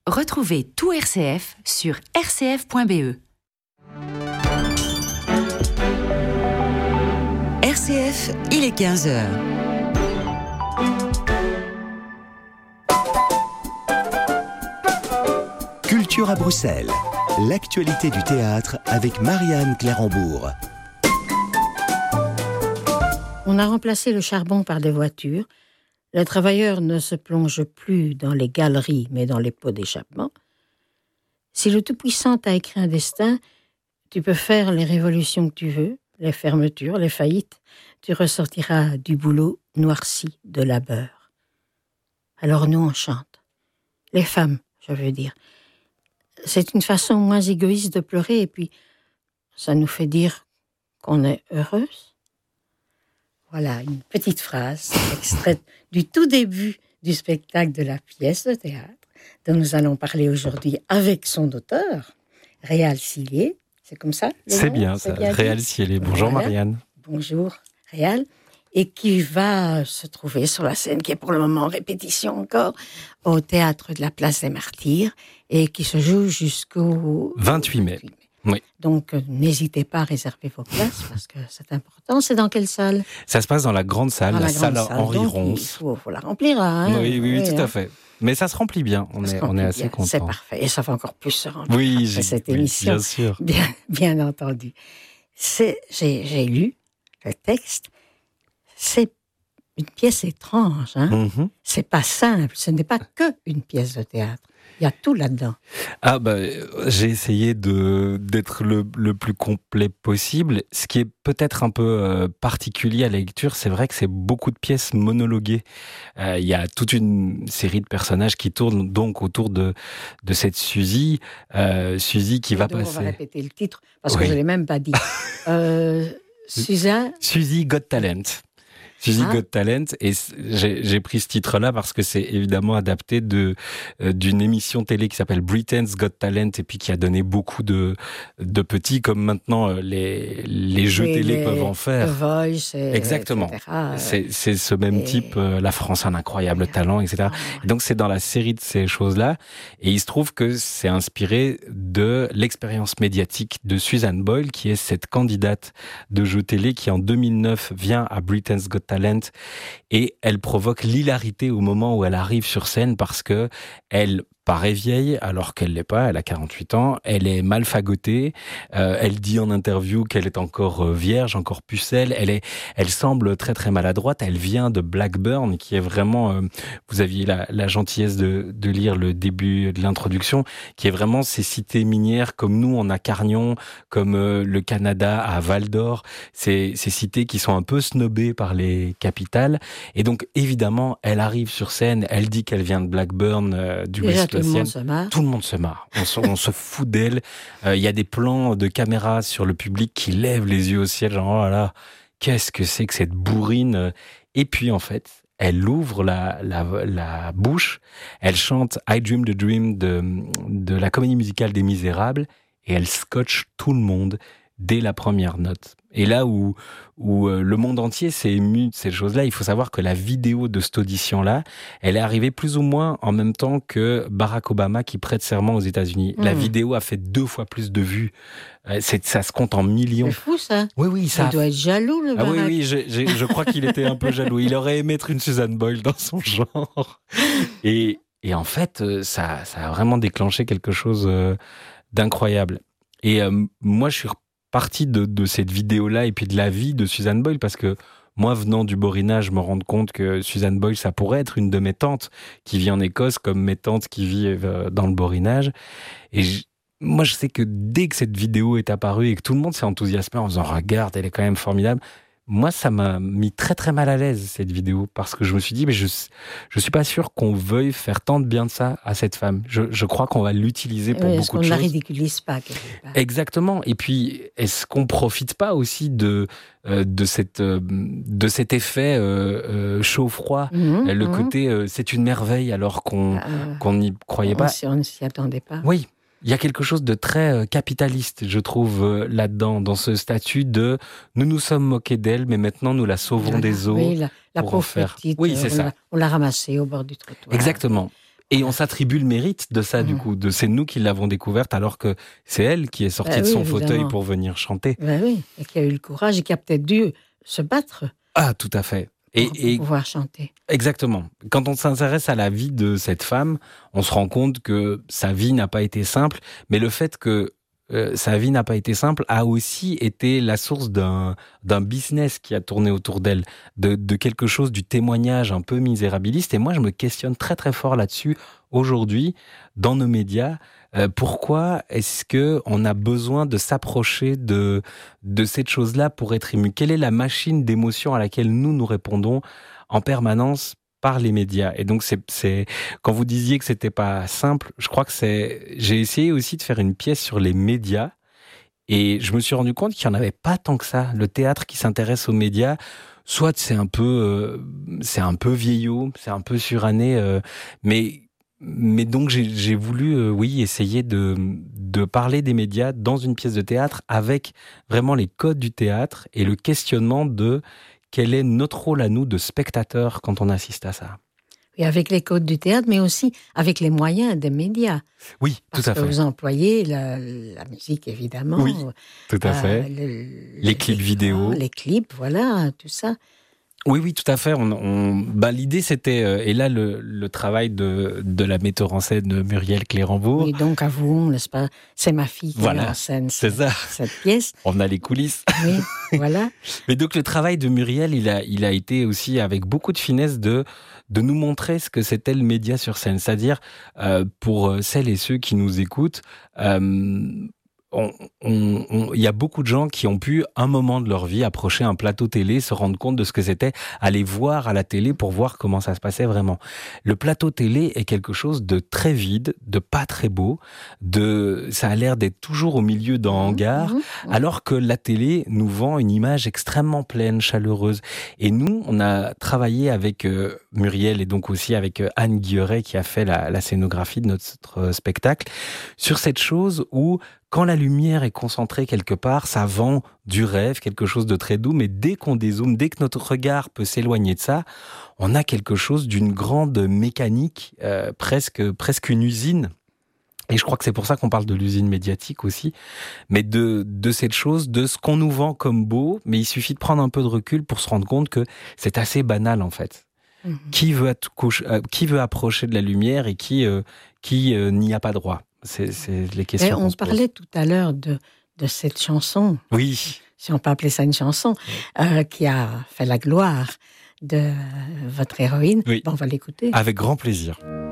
Retrouvez tout RCF sur rcf.be. RCF, il est 15h. Culture à Bruxelles. L'actualité du théâtre avec Marianne Clérambourg. On a remplacé le charbon par des voitures. Les travailleurs ne se plongent plus dans les galeries, mais dans les pots d'échappement. Si le Tout-Puissant t'a écrit un destin, tu peux faire les révolutions que tu veux, les fermetures, les faillites. Tu ressortiras du boulot noirci de labeur. Alors nous, on chante. Les femmes, je veux dire. C'est une façon moins égoïste de pleurer, et puis ça nous fait dire qu'on est heureuse. Voilà, une petite phrase extraite du tout début du spectacle de la pièce de théâtre dont nous allons parler aujourd'hui avec son auteur, Réal Cillier. C'est comme ça? C'est bien ça, Réal Cillier. Bonjour voilà. Marianne. Bonjour Réal. Et qui va se trouver sur la scène, qui est pour le moment en répétition encore, au Théâtre de la Place des Martyrs, et qui se joue jusqu'au 28 mai. Oui. Donc, n'hésitez pas à réserver vos places, parce que c'est important. C'est dans quelle salle? Ça se passe dans la grande salle, la salle Henri Ronce. Il faut la remplir, hein? Oui, tout à fait. Mais ça se remplit bien, on est assez content. C'est parfait, et ça va encore plus se remplir après cette émission. Bien sûr. Bien entendu. J'ai lu le texte. C'est une pièce étrange, hein? Mm-hmm. C'est pas simple, ce n'est pas que une pièce de théâtre. Il y a tout là-dedans. J'ai essayé d'être le plus complet possible. Ce qui est peut-être un peu particulier à la lecture, c'est vrai que c'est beaucoup de pièces monologuées. Il y a toute une série de personnages qui tournent donc autour de cette Suzy. Suzy qui va passer... On va répéter le titre, parce que je ne l'ai même pas dit. Suzy Got Talent. Suzy Got Talent, et j'ai pris ce titre-là parce que c'est évidemment adapté d'une émission télé qui s'appelle Britain's Got Talent, et puis qui a donné beaucoup de petits, comme maintenant les jeux télé peuvent en faire. The Voice, exactement. Etc. C'est ce même type, La France a un incroyable talent, etc. Et donc c'est dans la série de ces choses-là, et il se trouve que c'est inspiré de l'expérience médiatique de Susan Boyle, qui est cette candidate de jeux télé qui en 2009 vient à Britain's Got Talent, et elle provoque l'hilarité au moment où elle arrive sur scène parce que elle paraît vieille alors qu'elle l'est pas, elle a 48 ans, elle est mal fagotée, elle dit en interview qu'elle est encore vierge, encore pucelle, elle semble très très maladroite, elle vient de Blackburn qui est vraiment, vous aviez la gentillesse de lire le début de l'introduction, qui est vraiment ces cités minières comme nous on a Carnion, comme le Canada à Val d'Or, ces cités qui sont un peu snobées par les capitales, et donc évidemment elle arrive sur scène, elle dit qu'elle vient de Blackburn, du West. Tout le monde se marre. On se fout d'elle. Il y a des plans de caméra sur le public qui lèvent les yeux au ciel, genre oh là là, qu'est-ce que c'est que cette bourrine? Et puis en fait, elle ouvre la bouche, elle chante I Dream the Dream de la comédie musicale des Misérables, et elle scotche tout le monde dès la première note. Et là où le monde entier s'est ému de ces choses-là, il faut savoir que la vidéo de cette audition-là, elle est arrivée plus ou moins en même temps que Barack Obama qui prête serment aux États-Unis. La vidéo a fait 2 fois plus de vues. Ça se compte en millions. C'est fou, ça. Oui, ça. Il doit être jaloux, le Barack. Oui, je crois qu'il était un peu jaloux. Il aurait aimé être une Susan Boyle dans son genre. Et en fait, ça a vraiment déclenché quelque chose d'incroyable. Et moi, je suis partie de cette vidéo-là et puis de la vie de Susan Boyle, parce que moi, venant du Borinage, je me rends compte que Susan Boyle, ça pourrait être une de mes tantes qui vit en Écosse, comme mes tantes qui vivent dans le Borinage. Et moi, je sais que dès que cette vidéo est apparue et que tout le monde s'est enthousiasmé en faisant « Regarde, elle est quand même formidable », moi, ça m'a mis très très mal à l'aise, cette vidéo, parce que je me suis dit, mais je suis pas sûr qu'on veuille faire tant de bien de ça à cette femme. Je crois qu'on va l'utiliser pour beaucoup de choses. Est-ce qu'on ne la ridiculise pas quelque part? Exactement. Et puis, est-ce qu'on profite pas aussi de cet effet chaud-froid, le côté c'est une merveille alors qu'on n'y croyait pas. On ne s'y attendait pas. Oui. Il y a quelque chose de très capitaliste, je trouve, là-dedans, dans ce statut de « nous nous sommes moqués d'elle, mais maintenant nous la sauvons des eaux. » Oui, la pauvre petite, oui, c'est ça. On l'a ramassée au bord du trottoir. Exactement. Et on s'attribue le mérite de ça, du coup. C'est nous qui l'avons découverte, alors que c'est elle qui est sortie de son fauteuil pour venir chanter. Oui, et qui a eu le courage et qui a peut-être dû se battre. Ah, tout à fait. Pour pouvoir chanter. Exactement. Quand on s'intéresse à la vie de cette femme, on se rend compte que sa vie n'a pas été simple, mais le fait que sa vie n'a pas été simple a aussi été la source d'un business qui a tourné autour d'elle, de quelque chose, du témoignage un peu misérabiliste. Et moi, je me questionne très très fort là-dessus aujourd'hui dans nos médias. Pourquoi est-ce que on a besoin de s'approcher de cette chose-là pour être ému? Quelle est la machine d'émotion à laquelle nous répondons en permanence par les médias? Et donc c'est quand vous disiez que c'était pas simple, je crois que j'ai essayé aussi de faire une pièce sur les médias et je me suis rendu compte qu'il y en avait pas tant que ça. Le théâtre qui s'intéresse aux médias, soit c'est un peu vieillot, c'est un peu suranné, mais donc j'ai voulu essayer de parler des médias dans une pièce de théâtre avec vraiment les codes du théâtre et le questionnement de quel est notre rôle à nous de spectateurs quand on assiste à ça. Et avec les codes du théâtre, mais aussi avec les moyens des médias. Oui, tout à fait. Parce que vous employez la musique, évidemment. Oui, tout à fait. Les clips vidéo. Les clips, voilà, tout ça. Oui, tout à fait. L'idée, c'était, et là, le travail de la metteur en scène Muriel Clérambourg. Oui, donc avouons, n'est-ce pas, c'est ma fille qui met en scène cette pièce. On a les coulisses. Oui, voilà. Mais donc, le travail de Muriel, il a été aussi avec beaucoup de finesse de nous montrer ce que c'était le média sur scène. C'est-à-dire, pour celles et ceux qui nous écoutent, il y a beaucoup de gens qui ont pu, un moment de leur vie, approcher un plateau télé, se rendre compte de ce que c'était, aller voir à la télé pour voir comment ça se passait vraiment. Le plateau télé est quelque chose de très vide, de pas très beau, ça a l'air d'être toujours au milieu d'un hangar, alors que la télé nous vend une image extrêmement pleine, chaleureuse. Et nous, on a travaillé avec Muriel et donc aussi avec Anne Guilleret qui a fait la scénographie de notre spectacle, sur cette chose où quand la lumière est concentrée quelque part, ça vend du rêve, quelque chose de très doux, mais dès qu'on dézoome, dès que notre regard peut s'éloigner de ça, on a quelque chose d'une grande mécanique, presque une usine. Et je crois que c'est pour ça qu'on parle de l'usine médiatique aussi, mais de cette chose, de ce qu'on nous vend comme beau, mais il suffit de prendre un peu de recul pour se rendre compte que c'est assez banal en fait. Qui veut approcher de la lumière et qui n'y a pas droit? C'est les questions qu'on se pose. On parlait tout à l'heure de cette chanson. Oui. Si on peut appeler ça une chanson, qui a fait la gloire de votre héroïne. Oui. On va l'écouter. Avec grand plaisir.